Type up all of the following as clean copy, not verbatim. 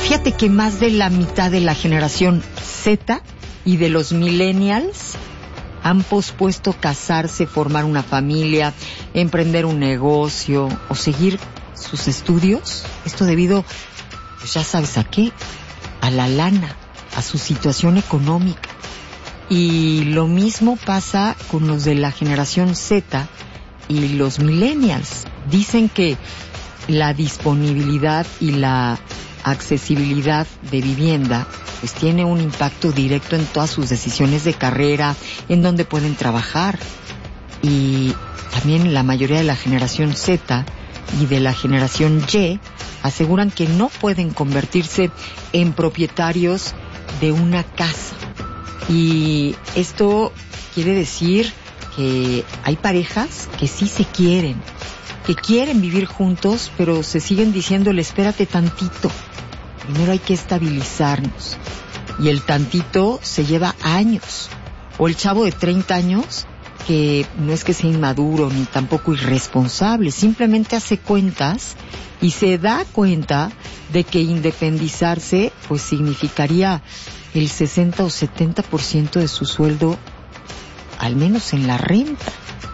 Fíjate que más de la mitad de la generación Z y de los millennials han pospuesto casarse, formar una familia, emprender un negocio o seguir sus estudios. Esto debido, pues ya sabes a qué, a la lana, a su situación económica. Y lo mismo pasa con los de la generación Z y los millennials. Dicen que la disponibilidad y la accesibilidad de vivienda pues tiene un impacto directo en todas sus decisiones de carrera, en dónde pueden trabajar. Y también la mayoría de la generación Z y de la generación Y aseguran que no pueden convertirse en propietarios de una casa. Y esto quiere decir que hay parejas que sí se quieren, que quieren vivir juntos, pero se siguen diciéndole, espérate tantito, primero hay que estabilizarnos. Y el tantito se lleva años. O el chavo de 30 años, que no es que sea inmaduro ni tampoco irresponsable, simplemente hace cuentas y se da cuenta de que independizarse pues significaría el 60 o 70% de su sueldo, al menos en la renta.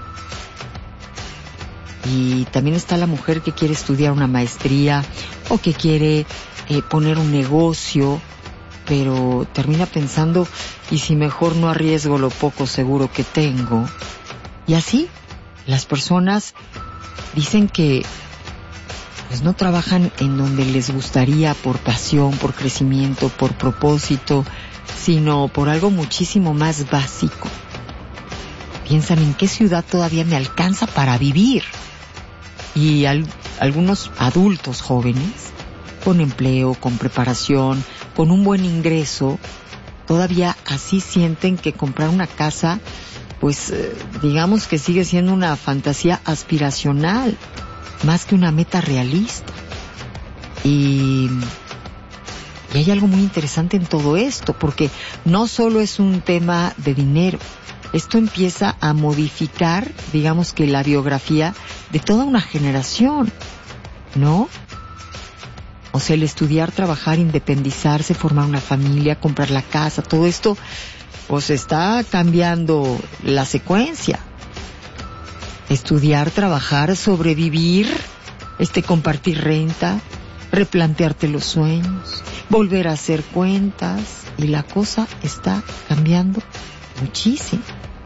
Y también está la mujer que quiere estudiar una maestría o que quiere poner un negocio, pero termina pensando, ¿y si mejor no arriesgo lo poco seguro que tengo? Y así, las personas dicen que pues no trabajan en donde les gustaría por pasión, por crecimiento, por propósito, sino por algo muchísimo más básico. Piensan en qué ciudad todavía me alcanza para vivir. Y algunos adultos jóvenes, con empleo, con preparación, con un buen ingreso, todavía así sienten que comprar una casa, pues digamos que sigue siendo una fantasía aspiracional, más que una meta realista. Y hay algo muy interesante en todo esto, porque no solo es un tema de dinero. Esto empieza a modificar, digamos que la biografía de toda una generación, ¿no? O sea, el estudiar, trabajar, independizarse, formar una familia, comprar la casa, todo esto, pues está cambiando la secuencia. Estudiar, trabajar, sobrevivir, compartir renta, replantearte los sueños, volver a hacer cuentas, y la cosa está cambiando muchísimo.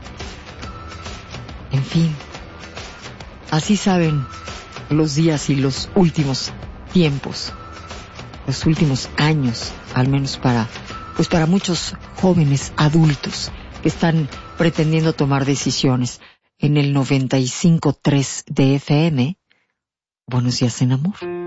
En fin, así saben los días y los últimos tiempos, los últimos años, al menos para muchos jóvenes adultos que están pretendiendo tomar decisiones. En el 95.3 de FM, Buenos Días en Amor.